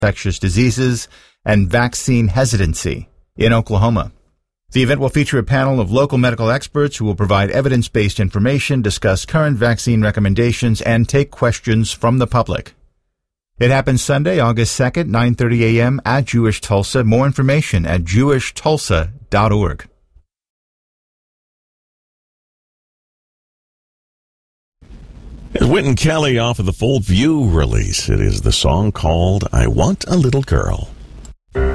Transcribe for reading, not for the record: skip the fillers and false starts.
infectious diseases and vaccine hesitancy in Oklahoma. The event will feature a panel of local medical experts who will provide evidence-based information, discuss current vaccine recommendations, and take questions from the public. It happens Sunday, August 2nd, 9:30 a.m. at Jewish Tulsa. More information at jewishtulsa.org. It's Wynton Kelly off of the Full View release. It is the song called I Want a Little Girl.